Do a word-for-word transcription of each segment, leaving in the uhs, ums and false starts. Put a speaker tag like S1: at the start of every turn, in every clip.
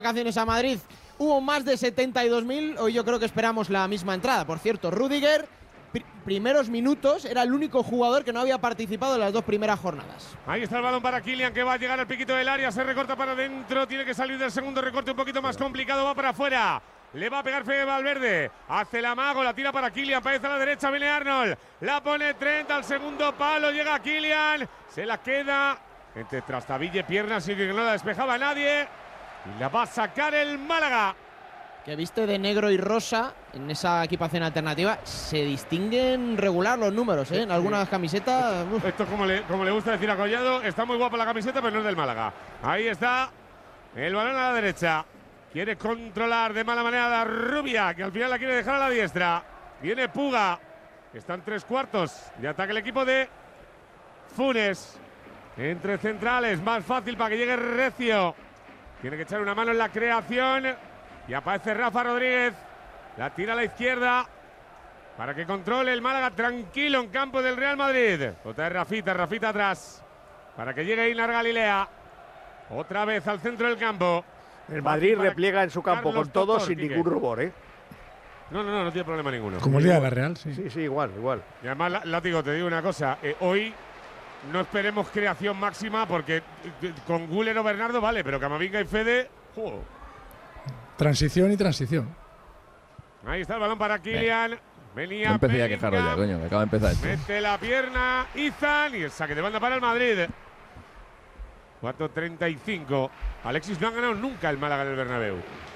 S1: vacaciones a Madrid hubo más de setenta y dos mil, hoy yo creo que esperamos la misma entrada. Por cierto, Rüdiger, pr primeros minutos, era el único jugador que no había participado en las dos primeras jornadas.
S2: Ahí está el balón para Kylian, que va a llegar al piquito del área, se recorta para adentro, tiene que salir del segundo recorte un poquito más complicado, va para afuera. Le va a pegar Fede Valverde, hace el amago, la tira para Kylian, aparece a la derecha, viene Arnold, la pone Trent al segundo palo, llega Kylian, se la queda entre trastabille, piernas, y que no la despejaba nadie. Y la va a sacar el Málaga.
S1: Que viste de negro y rosa en esa equipación alternativa. Se distinguen regular los números, ¿eh? En algunas camisetas.
S2: Uf. Esto es como le, como le gusta decir a Collado. Está muy guapa la camiseta, pero no es del Málaga. Ahí está el balón a la derecha. Quiere controlar de mala manera a la rubia, que al final la quiere dejar a la diestra. Viene Puga. Están tres cuartos de ataque el equipo de Funes. Entre centrales, más fácil para que llegue Recio. Tiene que echar una mano en la creación. Y aparece Rafa Rodríguez. La tira a la izquierda para que controle el Málaga tranquilo en campo del Real Madrid. Otra vez Rafita, Rafita atrás. Para que llegue Inar Galilea. Otra vez al centro del campo.
S3: El Madrid repliega en su campo Carlos con todo sin ningún rubor, ¿eh?
S2: No, no, no, no tiene problema ninguno.
S4: Como el día de la Real, sí.
S3: Sí, sí, igual, igual.
S2: Y además, Látigo, te digo una cosa. Eh, hoy no esperemos creación máxima porque eh, con Güler o Bernardo vale, pero Camavinga y Fede… ¡oh!
S4: Transición y transición.
S2: Ahí está el balón para Kylian. Venía
S5: Me empecé a quejar ya, coño, me acaba de empezar esto.
S2: Mete la pierna Izan y el saque de banda para el Madrid. cuatro treinta y cinco. Alexis no ha ganado nunca el Málaga en el Bernabéu.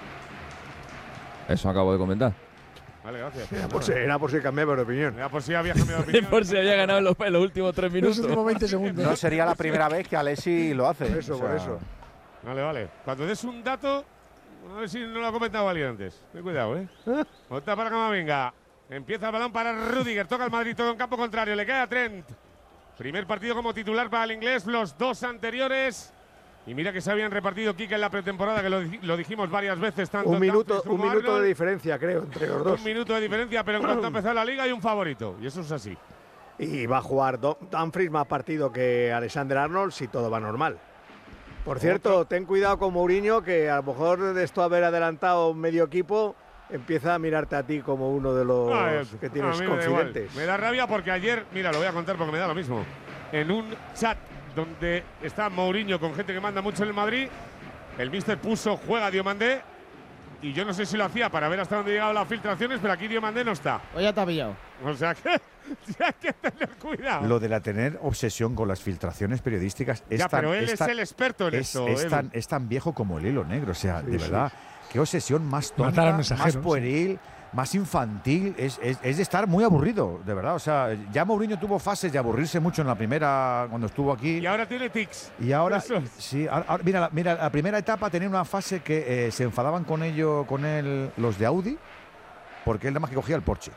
S5: Eso acabo de comentar.
S2: Vale, gracias.
S3: Era por si, era por si cambiaba de opinión.
S2: Era por si había cambiado de opinión.
S5: Por si había ganado en los, en los últimos tres minutos.
S4: Los últimos veinte segundos.
S6: No sería la primera vez que Alexis lo hace.
S3: Por eso,
S6: o sea,
S3: por eso.
S2: Vale, vale. Cuando des un dato, a ver si no lo ha comentado alguien antes. Ten cuidado, ¿eh? Otra para Camavinga. Empieza el balón para Rüdiger. Toca el Madrid todo en campo contrario. Le queda a Trent. Primer partido como titular para el inglés. Los dos anteriores. Y mira que se habían repartido Kike en la pretemporada, que lo, lo dijimos varias veces. Tanto
S3: un minuto,
S2: como
S3: un minuto
S2: Arnold.
S3: de diferencia, creo, entre los dos.
S2: Un minuto de diferencia, pero en cuanto a empezar la liga hay un favorito. Y eso es así.
S3: Y va a jugar Dumfries más partido que Alexander Arnold si todo va normal. Por cierto, Otro. ten cuidado con Mourinho, que a lo mejor de esto haber adelantado medio equipo, empieza a mirarte a ti como uno de los ah, que tienes
S2: me
S3: confidentes.
S2: Da me da rabia porque ayer, mira, lo voy a contar porque me da lo mismo. En un chat donde está Mourinho con gente que manda mucho en el Madrid, el míster puso juega Diomandé y yo no sé si lo hacía para ver hasta dónde llegaban las filtraciones, pero aquí Diomandé no está.
S1: O ya te ha pillado.
S2: O sea que hay que tener cuidado.
S6: Lo de la tener obsesión con las filtraciones periodísticas es
S2: ya,
S6: tan,
S2: pero él
S6: es,
S2: es
S6: tan,
S2: el experto en
S6: es,
S2: esto.
S6: Es tan, es tan viejo como el hilo negro, o sea,
S3: sí,
S6: de
S3: sí.
S6: verdad, qué obsesión más tonta, más pueril, más infantil, es, es, es de estar muy aburrido, de verdad. O sea, ya Mourinho tuvo fases de aburrirse mucho en la primera, cuando estuvo aquí.
S2: Y ahora tiene tics.
S6: Y ahora,
S2: Eso.
S6: sí, ahora, ahora, mira, mira, la primera etapa tenía una fase que eh, se enfadaban con ello, con él, los de Audi, porque él nada más que cogía el Porsche.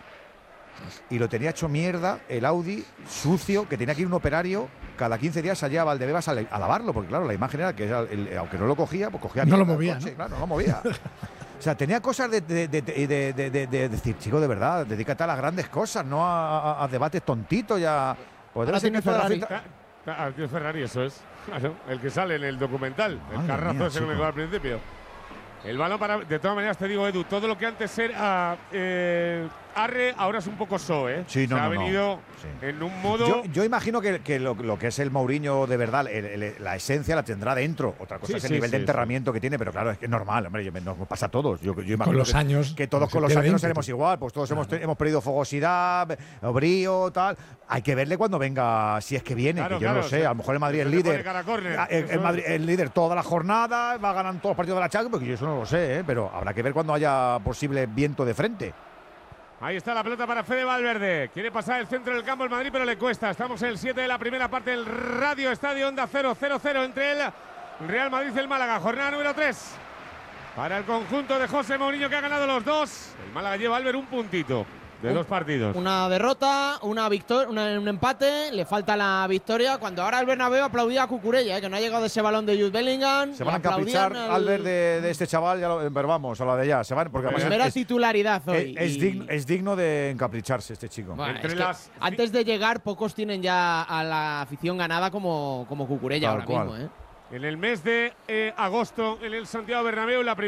S6: Y lo tenía hecho mierda, el Audi, sucio, que tenía que ir un operario cada quince días allá a Valdebebas a, a lavarlo, porque claro, la imagen era que era el, el, aunque no lo cogía, pues cogía
S4: no
S6: mierda,
S4: lo movía,
S6: coche,
S4: ¿no?
S6: Claro, no lo movía. O sea, tenía cosas de, de, de, de, de, de, de, de decir, chico, de verdad, dedícate a las grandes cosas, no a, a, a debates tontitos ya.
S1: Ahora tiene Ferrari.
S2: Ah, tiene Ferrari, eso es. Claro, el que sale en el documental, el
S6: Madre
S2: carrazo
S6: mía,
S2: ese que me
S6: chico.
S2: al principio. El balón para… De todas maneras te digo, Edu, todo lo que antes era eh, Arre, ahora es un poco so, ¿eh?
S6: Sí, no,
S2: Se
S6: no,
S2: ha venido
S6: no. Sí.
S2: en un modo…
S6: Yo, yo imagino que, que lo, lo que es el Mourinho de verdad, el, el, la esencia la tendrá dentro. Otra cosa
S2: Sí,
S6: es el
S2: sí,
S6: nivel
S2: sí,
S6: de enterramiento
S2: sí.
S6: que tiene, pero claro, es que es normal, hombre, yo- nos pasa a todos. Yo, yo imagino
S4: Con los
S6: que,
S4: años,
S6: que todos
S4: se
S6: con los
S4: pierde
S6: años no
S4: ímpetu.
S6: seremos igual, pues todos
S4: Claro.
S6: hemos, hemos perdido fogosidad, brío, tal. Hay que verle cuando venga, si es que viene,
S2: Claro,
S6: que yo
S2: claro,
S6: no lo sé.
S2: se-
S6: A lo mejor el Madrid es
S2: se te
S6: líder.
S2: pone cara a córner,
S6: Ah, El,
S2: eso
S6: el
S2: es.
S6: Madrid es líder toda la jornada, va ganando todos los partidos de la Champions, porque yo eso no lo sé, ¿eh? Pero habrá que ver cuando haya posible viento de frente.
S2: Ahí está la pelota para Fede Valverde. Quiere pasar el centro del campo el Madrid, pero le cuesta. Estamos en el siete de la primera parte del Radio Estadio Onda cero cero cero entre el Real Madrid y el Málaga. Jornada número tres. Para el conjunto de José Mourinho, que ha ganado los dos. El Málaga lleva a Albert un puntito de
S1: Un-
S2: dos partidos.
S1: Una derrota, una victoria, un empate, le falta la victoria. Cuando ahora el Bernabéu aplaudía a Cucurella, ¿eh? Que no ha llegado ese balón de Jude Bellingham.
S6: Se
S1: y
S6: van a encaprichar
S1: aplaudían
S6: al ver de, de este chaval, ya lo, pero vamos, a la de ya. Se van, porque además
S1: Primera
S6: es,
S1: titularidad hoy.
S6: es, es
S1: y-
S6: digno, es digno de encapricharse este chico.
S1: Bueno,
S2: Entre
S1: es que
S2: las-
S1: antes de llegar, pocos tienen ya a la afición ganada como, como Cucurella
S6: Tal
S1: ahora
S6: cual.
S1: mismo, ¿eh?
S2: en el mes de eh, agosto en el Santiago Bernabéu. La